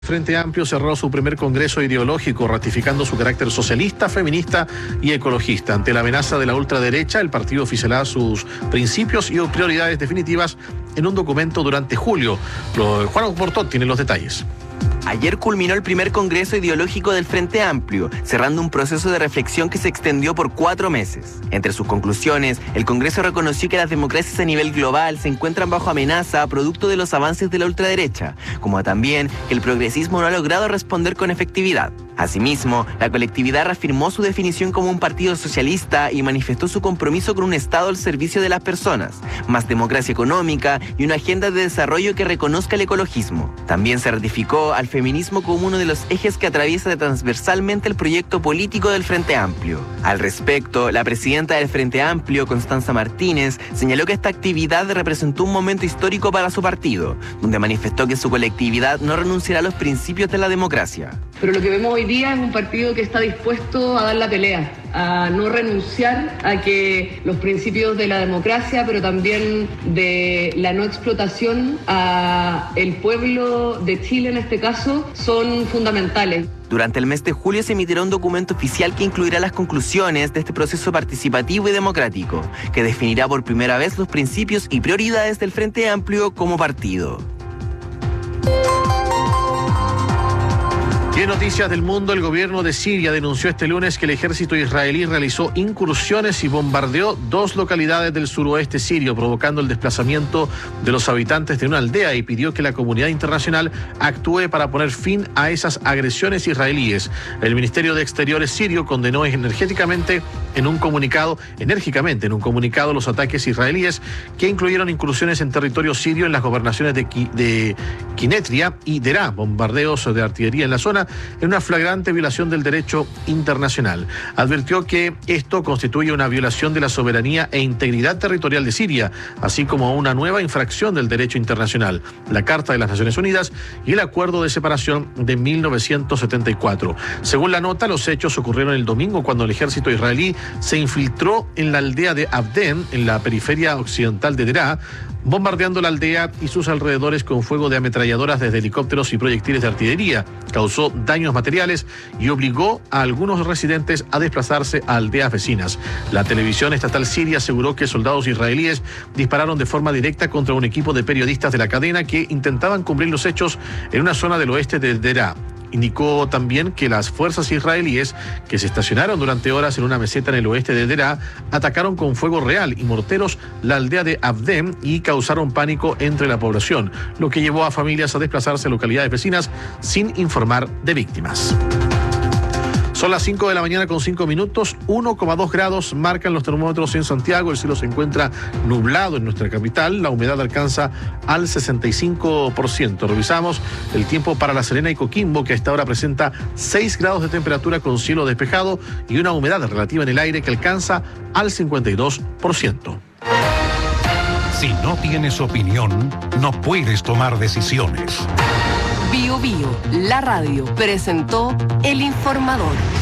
Frente Amplio cerró su primer congreso ideológico, ratificando su carácter socialista, feminista y ecologista. Ante la amenaza de la ultraderecha, el partido oficiará sus principios y prioridades definitivas en un documento durante julio. Juan Portot tiene los detalles. Ayer culminó el primer congreso ideológico del Frente Amplio, cerrando un proceso de reflexión que se extendió por 4 meses. Entre sus conclusiones, el Congreso reconoció que las democracias a nivel global se encuentran bajo amenaza producto de los avances de la ultraderecha, como también que el progresismo no ha logrado responder con efectividad. Asimismo, la colectividad reafirmó su definición como un partido socialista y manifestó su compromiso con un Estado al servicio de las personas, más democracia económica y una agenda de desarrollo que reconozca el ecologismo. También se ratificó al feminismo como uno de los ejes que atraviesa transversalmente el proyecto político del Frente Amplio. Al respecto, la presidenta del Frente Amplio, Constanza Martínez, señaló que esta actividad representó un momento histórico para su partido, donde manifestó que su colectividad no renunciará a los principios de la democracia. Pero lo que vemos hoy día es un partido que está dispuesto a dar la pelea, a no renunciar a que los principios de la democracia, pero también de la no explotación a el pueblo de Chile en este caso, son fundamentales. Durante el mes de julio se emitirá un documento oficial que incluirá las conclusiones de este proceso participativo y democrático, que definirá por primera vez los principios y prioridades del Frente Amplio como partido. Y en noticias del mundo, el gobierno de Siria denunció este lunes que el ejército israelí realizó incursiones y bombardeó 2 localidades del suroeste sirio, provocando el desplazamiento de los habitantes de una aldea, y pidió que la comunidad internacional actúe para poner fin a esas agresiones israelíes. El Ministerio de Exteriores sirio condenó enérgicamente en un comunicado los ataques israelíes, que incluyeron incursiones en territorio sirio en las gobernaciones de Quneitra y Derá, bombardeos de artillería en la zona, en una flagrante violación del derecho internacional. Advirtió que esto constituye una violación de la soberanía e integridad territorial de Siria, así como una nueva infracción del derecho internacional, la Carta de las Naciones Unidas y el Acuerdo de Separación de 1974. Según la nota, los hechos ocurrieron el domingo cuando el ejército israelí se infiltró en la aldea de Abdeen, en la periferia occidental de Derá, bombardeando la aldea y sus alrededores con fuego de ametralladoras desde helicópteros y proyectiles de artillería. Causó daños materiales y obligó a algunos residentes a desplazarse a aldeas vecinas. La televisión estatal siria aseguró que soldados israelíes dispararon de forma directa contra un equipo de periodistas de la cadena que intentaban cubrir los hechos en una zona del oeste de Derá. Indicó también que las fuerzas israelíes, que se estacionaron durante horas en una meseta en el oeste de Derá, atacaron con fuego real y morteros la aldea de Abdeen y causaron pánico entre la población, lo que llevó a familias a desplazarse a localidades vecinas sin informar de víctimas. Son las 5 de la mañana con 5 minutos, 1,2 grados marcan los termómetros en Santiago, el cielo se encuentra nublado en nuestra capital, la humedad alcanza al 65%. Revisamos el tiempo para La Serena y Coquimbo, que a esta hora presenta 6 grados de temperatura con cielo despejado y una humedad relativa en el aire que alcanza al 52%. Si no tienes opinión, no puedes tomar decisiones. Bio Bio, la radio, presentó El Informador.